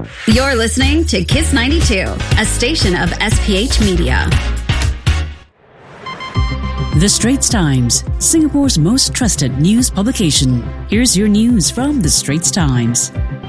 You're listening to Kiss 92, a station of SPH Media. The Straits Times, Singapore's most trusted news publication. Here's your news from The Straits Times.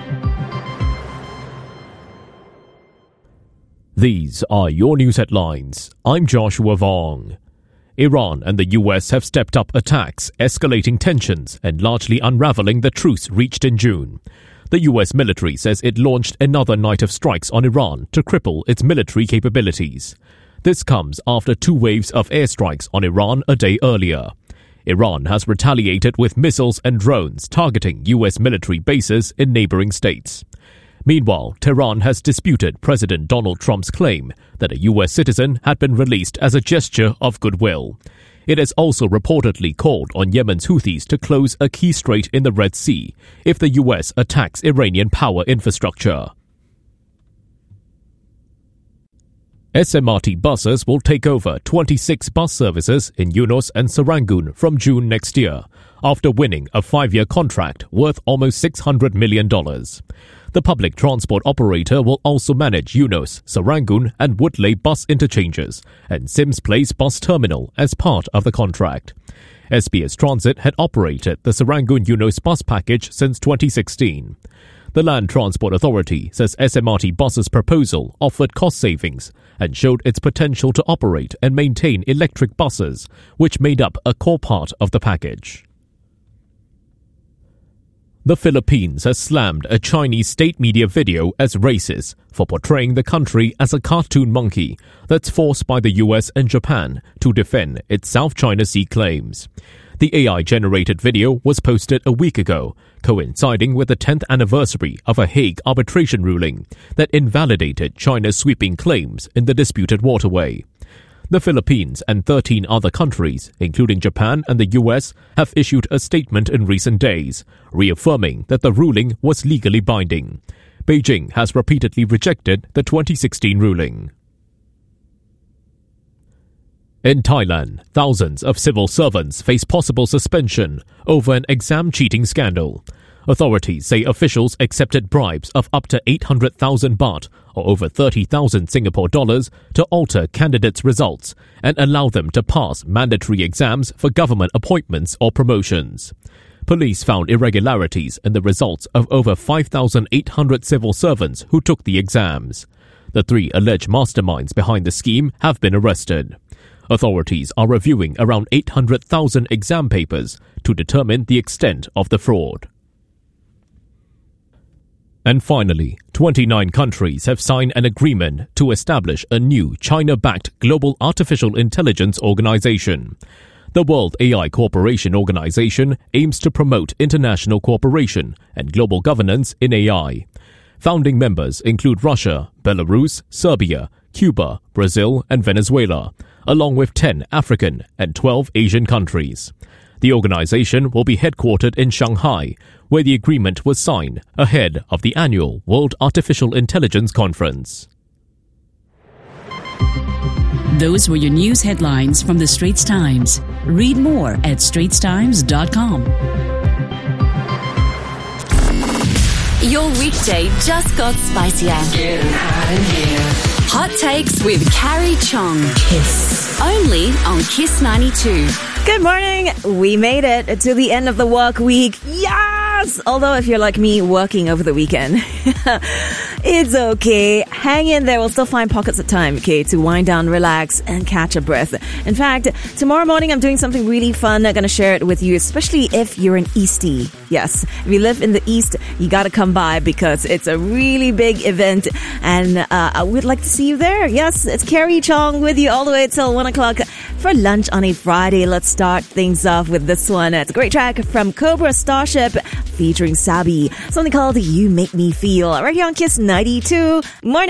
These are your news headlines. I'm Joshua Vong. Iran and the US have stepped up attacks, escalating tensions and largely unraveling the truce reached in June. The US military says it launched another night of strikes on Iran to cripple its military capabilities. This comes after 2 waves of airstrikes on Iran a day earlier. Iran has retaliated with missiles and drones targeting US military bases in neighboring states. Meanwhile, Tehran has disputed President Donald Trump's claim that a US citizen had been released as a gesture of goodwill. It has also reportedly called on Yemen's Houthis to close a key strait in the Red Sea if the US attacks Iranian power infrastructure. SMRT buses will take over 26 bus services in Eunos and Serangoon from June next year, after winning a 5-year contract worth almost $600 million. The public transport operator will also manage Eunos, Serangoon and Woodleigh bus interchanges and Sims Place bus terminal as part of the contract. SBS Transit had operated the Serangoon-Eunos bus package since 2016. The Land Transport Authority says SMRT buses' proposal offered cost savings and showed its potential to operate and maintain electric buses, which made up a core part of the package. The Philippines has slammed a Chinese state media video as racist for portraying the country as a cartoon monkey that's forced by the US and Japan to defend its South China Sea claims. The AI-generated video was posted a week ago, coinciding with the 10th anniversary of a Hague arbitration ruling that invalidated China's sweeping claims in the disputed waterway. The Philippines and 13 other countries, including Japan and the US, have issued a statement in recent days, reaffirming that the ruling was legally binding. Beijing has repeatedly rejected the 2016 ruling. In Thailand, thousands of civil servants face possible suspension over an exam cheating scandal. Authorities say officials accepted bribes of up to 800,000 baht, or over 30,000 Singapore dollars, to alter candidates' results and allow them to pass mandatory exams for government appointments or promotions. Police found irregularities in the results of over 5,800 civil servants who took the exams. The 3 alleged masterminds behind the scheme have been arrested. Authorities are reviewing around 800,000 exam papers to determine the extent of the fraud. And finally, 29 countries have signed an agreement to establish a new China-backed global artificial intelligence organization. The World AI Cooperation Organization aims to promote international cooperation and global governance in AI. Founding members include Russia, Belarus, Serbia, Cuba, Brazil and Venezuela, along with 10 African and 12 Asian countries. The organization will be headquartered in Shanghai, where the agreement was signed ahead of the annual World Artificial Intelligence Conference. Those were your news headlines from The Straits Times. Read more at straitstimes.com. Your weekday just got spicier. Getting hot in here. Hot Takes with Carrie Chong. Kiss. Only on Kiss 92. Good morning. We made it to the end of the work week. Yes! Although if you're like me working over the weekend, it's okay. Hang in there. We'll still find pockets of time, okay, to wind down, relax, and catch a breath. In fact, tomorrow morning I'm doing something really fun. I'm going to share it with you, especially if you're an Eastie. Yes, if you live in the East, you got to come by because it's a really big event and I would like to see you there. Yes, it's Carrie Chong with you all the way till 1 o'clock for lunch on a Friday. Let's start things off with this one. It's a great track from Cobra Starship featuring Sabi. Something called You Make Me Feel. Right here on Kiss 92. Morning.